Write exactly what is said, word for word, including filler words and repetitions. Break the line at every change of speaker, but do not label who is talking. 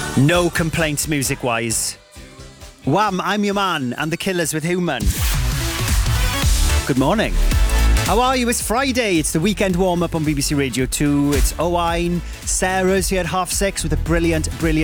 No complaints music-wise. Wham, I'm Your Man, and The Killers with Human. Good morning. How are you? It's Friday. It's the weekend warm-up on B B C Radio two. It's Owain. Sarah's here at half six with a brilliant, brilliant